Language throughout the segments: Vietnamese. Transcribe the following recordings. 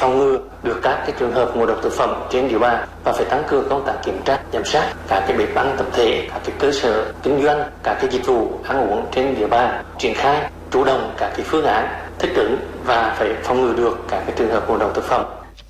phòng ngừa được các cái trường hợp ngộ độc thực phẩm trên địa bàn và phải tăng cường công tác kiểm tra, giám sát các cái bếp ăn tập thể, các cái cơ sở kinh doanh, các cái dịch vụ ăn uống trên địa bàn, triển khai chủ động các cái phương án thích ứng và phải phòng ngừa được các cái trường hợp ngộ độc thực phẩm.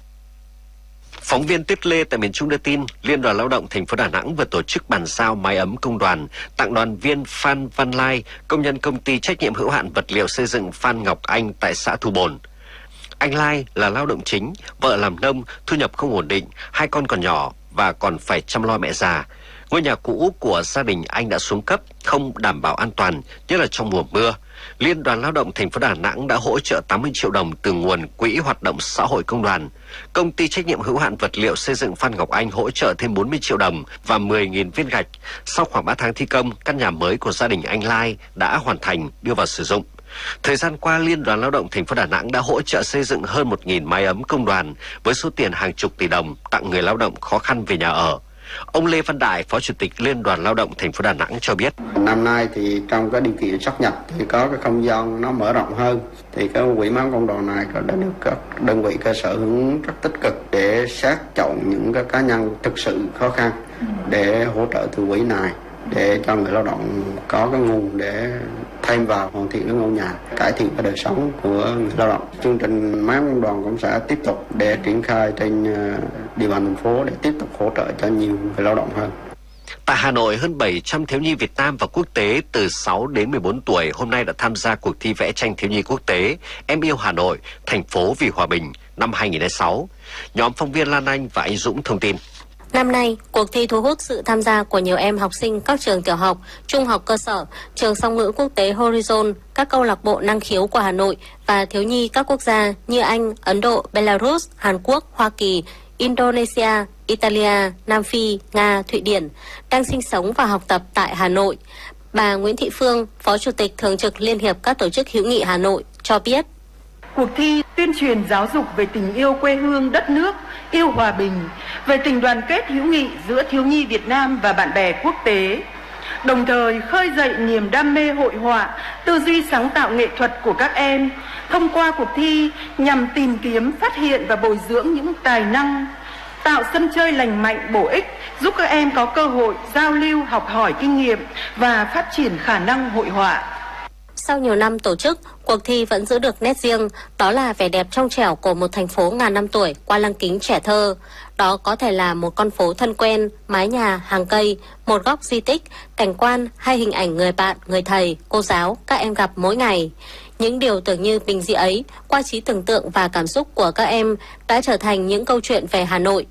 Phóng viên Tuyết Lê tại miền Trung đưa tin, Liên đoàn Lao động thành phố Đà Nẵng vừa tổ chức bàn giao mái ấm công đoàn tặng đoàn viên Phan Văn Lai, công nhân công ty trách nhiệm hữu hạn vật liệu xây dựng Phan Ngọc Anh tại xã Thu Bồn. Anh Lai là lao động chính, vợ làm nông, thu nhập không ổn định, 2 con còn nhỏ và còn phải chăm lo mẹ già. Ngôi nhà cũ của gia đình anh đã xuống cấp, không đảm bảo an toàn, nhất là trong mùa mưa. Liên đoàn Lao động thành phố Đà Nẵng đã hỗ trợ 80 triệu đồng từ nguồn quỹ hoạt động xã hội công đoàn. Công ty trách nhiệm hữu hạn vật liệu xây dựng Phan Ngọc Anh hỗ trợ thêm 40 triệu đồng và 10.000 viên gạch. Sau khoảng 3 tháng thi công, căn nhà mới của gia đình anh Lai đã hoàn thành, đưa vào sử dụng. Thời gian qua, Liên đoàn Lao động thành phố Đà Nẵng đã hỗ trợ xây dựng hơn 1.000 mái ấm công đoàn với số tiền hàng chục tỷ đồng tặng người lao động khó khăn về nhà ở. Ông Lê Văn Đại, Phó Chủ tịch Liên đoàn Lao động thành phố Đà Nẵng cho biết. Năm nay thì trong cái điều kiện sáp nhập thì có cái không gian nó mở rộng hơn. Thì cái quỹ mái ấm công đoàn này đã được các đơn vị cơ sở hưởng ứng rất tích cực để xét chọn những cái cá nhân thực sự khó khăn để hỗ trợ từ quỹ này, để cho người lao động có cái nguồn để thêm vào hoàn thiện cái ngôi nhà, cải thiện cái đời sống của người lao động. Chương trình mái ấm công đoàn cũng sẽ tiếp tục để triển khai trên địa bàn thành phố để tiếp tục hỗ trợ cho nhiều người lao động hơn. Tại Hà Nội, hơn 700 thiếu nhi Việt Nam và quốc tế từ 6 đến 14 tuổi hôm nay đã tham gia cuộc thi vẽ tranh thiếu nhi quốc tế Em yêu Hà Nội, thành phố vì hòa bình năm 2006. Nhóm phóng viên Lan Anh và Anh Dũng thông tin. Năm nay, cuộc thi thu hút sự tham gia của nhiều em học sinh các trường tiểu học, trung học cơ sở, trường song ngữ quốc tế Horizon, các câu lạc bộ năng khiếu của Hà Nội và thiếu nhi các quốc gia như Anh, Ấn Độ, Belarus, Hàn Quốc, Hoa Kỳ, Indonesia, Italia, Nam Phi, Nga, Thụy Điển đang sinh sống và học tập tại Hà Nội. Bà Nguyễn Thị Phương, Phó Chủ tịch Thường trực Liên hiệp các tổ chức hữu nghị Hà Nội cho biết. Cuộc thi tuyên truyền giáo dục về tình yêu quê hương đất nước, yêu hòa bình, về tình đoàn kết hữu nghị giữa thiếu nhi Việt Nam và bạn bè quốc tế, đồng thời khơi dậy niềm đam mê hội họa, tư duy sáng tạo nghệ thuật của các em. Thông qua cuộc thi nhằm tìm kiếm, phát hiện và bồi dưỡng những tài năng, tạo sân chơi lành mạnh, bổ ích, giúp các em có cơ hội giao lưu, học hỏi kinh nghiệm và phát triển khả năng hội họa. Sau nhiều năm tổ chức, cuộc thi vẫn giữ được nét riêng, đó là vẻ đẹp trong trẻo của một thành phố ngàn năm tuổi qua lăng kính trẻ thơ. Đó có thể là một con phố thân quen, mái nhà, hàng cây, một góc di tích, cảnh quan hay hình ảnh người bạn, người thầy, cô giáo các em gặp mỗi ngày. Những điều tưởng như bình dị ấy, qua trí tưởng tượng và cảm xúc của các em đã trở thành những câu chuyện về Hà Nội.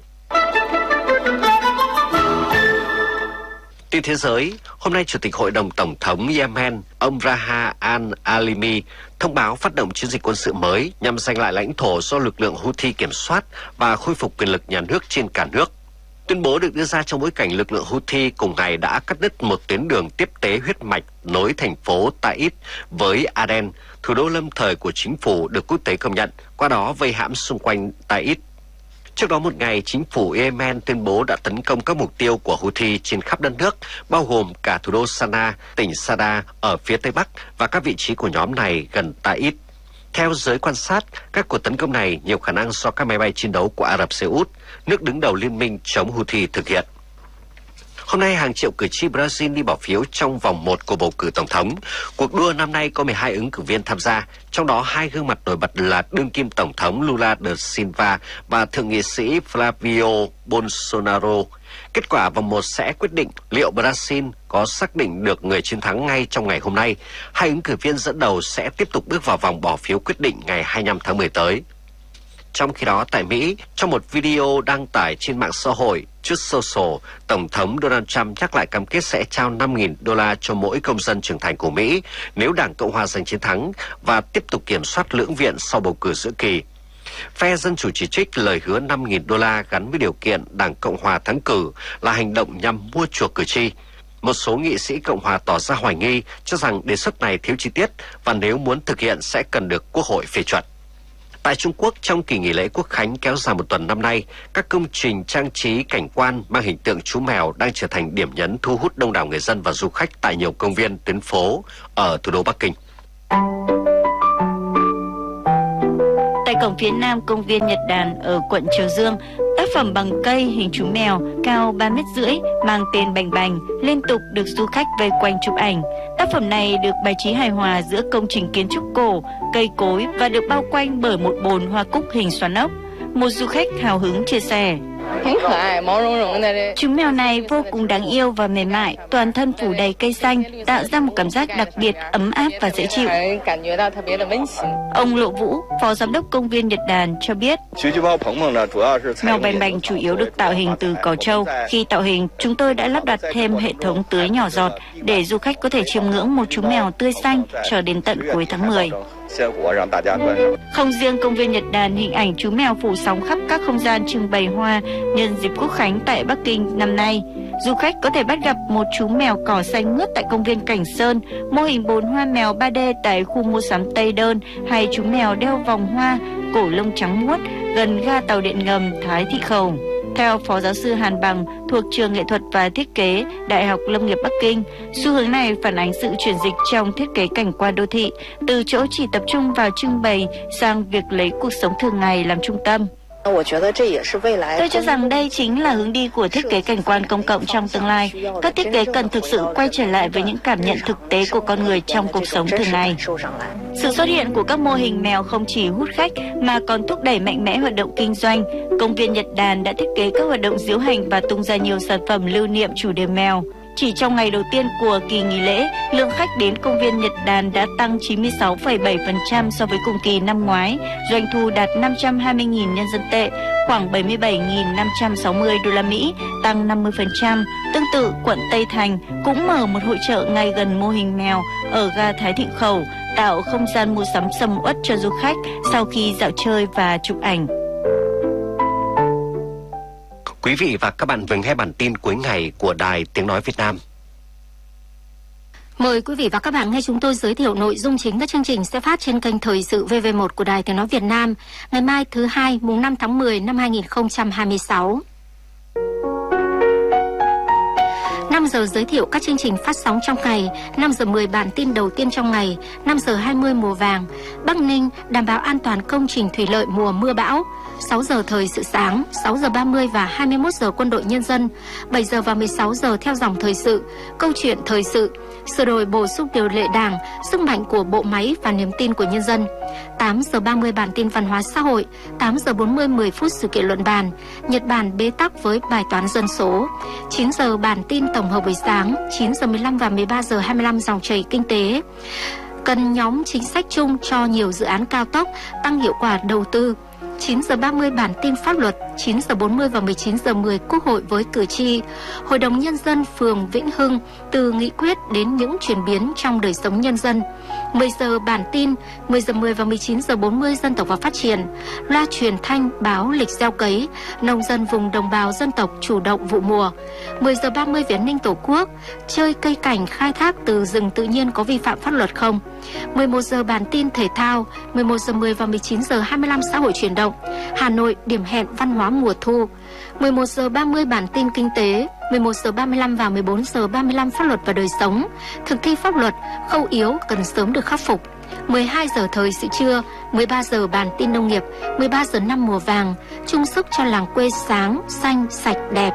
Tin thế giới, hôm nay Chủ tịch Hội đồng Tổng thống Yemen, ông Raha al-Alimi, thông báo phát động chiến dịch quân sự mới nhằm giành lại lãnh thổ do lực lượng Houthi kiểm soát và khôi phục quyền lực nhà nước trên cả nước. Tuyên bố được đưa ra trong bối cảnh lực lượng Houthi cùng ngày đã cắt đứt một tuyến đường tiếp tế huyết mạch nối thành phố Taiz với Aden, thủ đô lâm thời của chính phủ được quốc tế công nhận, qua đó vây hãm xung quanh Taiz. Trước đó một ngày, chính phủ Yemen tuyên bố đã tấn công các mục tiêu của Houthi trên khắp đất nước, bao gồm cả thủ đô Sanaa, tỉnh Sada ở phía tây bắc và các vị trí của nhóm này gần Taiz. Theo giới quan sát, các cuộc tấn công này nhiều khả năng do các máy bay chiến đấu của Ả Rập Xê Út, nước đứng đầu liên minh chống Houthi thực hiện. Hôm nay, hàng triệu cử tri Brazil đi bỏ phiếu trong vòng 1 của bầu cử tổng thống. Cuộc đua năm nay có 12 ứng cử viên tham gia, trong đó 2 gương mặt nổi bật là đương kim tổng thống Lula da Silva và thượng nghị sĩ Flavio Bolsonaro. Kết quả vòng 1 sẽ quyết định liệu Brazil có xác định được người chiến thắng ngay trong ngày hôm nay. 2 ứng cử viên dẫn đầu sẽ tiếp tục bước vào vòng bỏ phiếu quyết định ngày 25 tháng 10 tới. Trong khi đó, tại Mỹ, trong một video đăng tải trên mạng xã hội Truth Social, Tổng thống Donald Trump nhắc lại cam kết sẽ trao $5.000 cho mỗi công dân trưởng thành của Mỹ nếu Đảng Cộng hòa giành chiến thắng và tiếp tục kiểm soát lưỡng viện sau bầu cử giữa kỳ. Phe Dân Chủ chỉ trích lời hứa $5.000 gắn với điều kiện Đảng Cộng hòa thắng cử là hành động nhằm mua chuộc cử tri. Một số nghị sĩ Cộng hòa tỏ ra hoài nghi, cho rằng đề xuất này thiếu chi tiết và nếu muốn thực hiện sẽ cần được Quốc hội phê chuẩn. Tại Trung Quốc, trong kỳ nghỉ lễ Quốc khánh kéo dài một tuần năm nay, các công trình trang trí cảnh quan mang hình tượng chú mèo đang trở thành điểm nhấn thu hút đông đảo người dân và du khách tại nhiều công viên, tuyến phố ở thủ đô Bắc Kinh. Tại cổng phía nam công viên Nhật Đàn ở quận Triều Dương, tác phẩm bằng cây hình chú mèo cao 3,5 mét mang tên Bành Bành liên tục được du khách vây quanh chụp ảnh. Tác phẩm này được bài trí hài hòa giữa công trình kiến trúc cổ, cây cối và được bao quanh bởi một bồn hoa cúc hình xoắn ốc. Một du khách hào hứng chia sẻ: Chú mèo này vô cùng đáng yêu và mềm mại, toàn thân phủ đầy cây xanh, tạo ra một cảm giác đặc biệt, ấm áp và dễ chịu. Ông Lộ Vũ, Phó Giám đốc công viên Nhật Đàn cho biết, mèo Bành Bành chủ yếu được tạo hình từ cỏ trâu. Khi tạo hình, chúng tôi đã lắp đặt thêm hệ thống tưới nhỏ giọt để du khách có thể chiêm ngưỡng một chú mèo tươi xanh cho đến tận cuối tháng 10. Không riêng công viên Nhật Đàn, hình ảnh chú mèo phủ sóng khắp các không gian trưng bày hoa nhân dịp Quốc khánh tại Bắc Kinh năm nay. Du khách có thể bắt gặp một chú mèo cỏ xanh mướt tại công viên Cảnh Sơn, mô hình bồn hoa mèo 3D tại khu mua sắm Tây Đơn, hay chú mèo đeo vòng hoa, cổ lông trắng muốt gần ga tàu điện ngầm Thái Thị Khẩu. Theo Phó Giáo sư Hàn Bằng thuộc Trường Nghệ thuật và Thiết kế Đại học Lâm nghiệp Bắc Kinh, xu hướng này phản ánh sự chuyển dịch trong thiết kế cảnh quan đô thị, từ chỗ chỉ tập trung vào trưng bày sang việc lấy cuộc sống thường ngày làm trung tâm. Tôi cho rằng đây chính là hướng đi của thiết kế cảnh quan công cộng trong tương lai. Các thiết kế cần thực sự quay trở lại với những cảm nhận thực tế của con người trong cuộc sống thường ngày. Sự xuất hiện của các mô hình mèo không chỉ hút khách mà còn thúc đẩy mạnh mẽ hoạt động kinh doanh. Công viên Nhật Đàn đã thiết kế các hoạt động diễu hành và tung ra nhiều sản phẩm lưu niệm chủ đề mèo. Chỉ trong ngày đầu tiên của kỳ nghỉ lễ, lượng khách đến công viên Nhật Đàn đã tăng 96,7% so với cùng kỳ năm ngoái, doanh thu đạt 520.000 nhân dân tệ, khoảng 77.560 đô la Mỹ, tăng 50%. Tương tự, quận Tây Thành cũng mở một hội chợ ngay gần mô hình mèo ở ga Thái Thị Khẩu, tạo không gian mua sắm sầm uất cho du khách sau khi dạo chơi và chụp ảnh. Quý vị và các bạn vừa nghe bản tin cuối ngày của Đài Tiếng Nói Việt Nam. Mời quý vị và các bạn nghe chúng tôi giới thiệu nội dung chính các chương trình sẽ phát trên kênh Thời sự VV1 của Đài Tiếng Nói Việt Nam ngày mai thứ Hai, mùng 5 tháng 10 năm 2026. 5 giờ giới thiệu các chương trình phát sóng trong ngày, 5 giờ 10 bản tin đầu tiên trong ngày, 5 giờ 20 mùa vàng, Bắc Ninh đảm bảo an toàn công trình thủy lợi mùa mưa bão, 6 giờ thời sự sáng, 6 giờ 30 và 21 giờ quân đội nhân dân, 7 giờ và 16 giờ theo dòng thời sự, câu chuyện thời sự, sửa đổi bổ sung điều lệ đảng, sức mạnh của bộ máy và niềm tin của nhân dân. 8 giờ 30 bản tin văn hóa xã hội, 8 giờ 40 10 phút sự kiện luận bàn, Nhật Bản bế tắc với bài toán dân số. 9 giờ bản tin tổng hợp buổi sáng, 9 giờ 15 và 13 giờ 25 dòng chảy kinh tế. Cần nhóm chính sách chung cho nhiều dự án cao tốc, tăng hiệu quả đầu tư. 9 giờ 30 bản tin pháp luật, 9 giờ 40 và 19 giờ 10 Quốc hội với cử tri. Hội đồng Nhân dân phường Vĩnh Hưng từ nghị quyết đến những chuyển biến trong đời sống nhân dân. 10 giờ bản tin, 10 giờ 10 và 19 giờ 40 Dân tộc và Phát triển. Loa truyền thanh báo lịch gieo cấy, nông dân vùng đồng bào dân tộc chủ động vụ mùa. 10 giờ 30 Về An ninh Tổ quốc, chơi cây cảnh khai thác từ rừng tự nhiên có vi phạm pháp luật không? 11 giờ bản tin thể thao, 11 giờ 10 và 19 giờ 25 xã hội chuyển động. Hà Nội điểm hẹn văn hóa mùa thu. 11 giờ 30 bản tin kinh tế, 11 giờ 35 và 14 giờ 35 pháp luật và đời sống. Thực thi pháp luật, khâu yếu cần sớm được khắc phục. 12 giờ thời sự trưa, 13 giờ bản tin nông nghiệp, 13 giờ 5 mùa vàng, chung sức cho làng quê sáng, xanh, sạch, đẹp.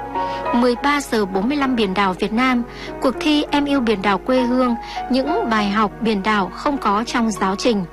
13 giờ 45 biển đảo Việt Nam, cuộc thi Em yêu biển đảo quê hương, những bài học biển đảo không có trong giáo trình.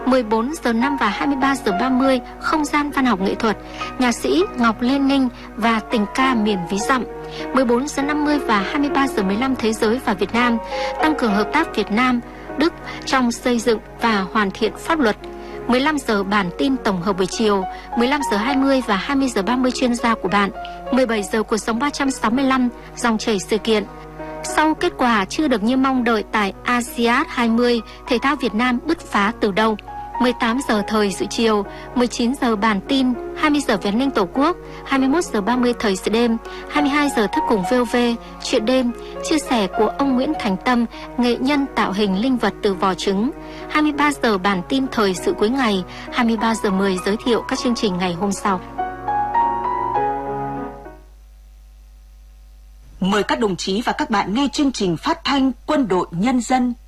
14 giờ 5 và 23 giờ 30, không gian văn học nghệ thuật, nhạc sĩ Ngọc Lê Ninh và tình ca miền Ví Dặm. 14 giờ 50 và 23 giờ 15 Thế giới và Việt Nam, tăng cường hợp tác Việt Nam, Đức trong xây dựng và hoàn thiện pháp luật. 15 giờ bản tin tổng hợp buổi chiều, 15 giờ 20 và 20 giờ 30 chuyên gia của bạn, 17 giờ cuộc sống 365, dòng chảy sự kiện. Sau kết quả chưa được như mong đợi tại ASEAN 20, thể thao Việt Nam bứt phá từ đâu? 18 giờ thời sự chiều, 19 giờ bản tin, 20 giờ Về An ninh Tổ quốc, 21 giờ 30 thời sự đêm, 22 giờ thức cùng VOV, chuyện đêm, chia sẻ của ông Nguyễn Thành Tâm, nghệ nhân tạo hình linh vật từ vỏ trứng. 23 giờ bản tin thời sự cuối ngày, 23 giờ 10 giới thiệu các chương trình ngày hôm sau. Mời các đồng chí và các bạn nghe chương trình phát thanh Quân đội Nhân dân.